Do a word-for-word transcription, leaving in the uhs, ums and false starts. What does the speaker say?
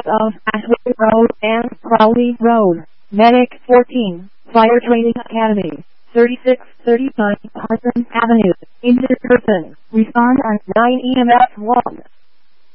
of Ashway Road and Crowley Road. Medic fourteen, Fire Training Academy, thirty-six thirty-nine Parsons Avenue. Injured person, respond on nine E M S one.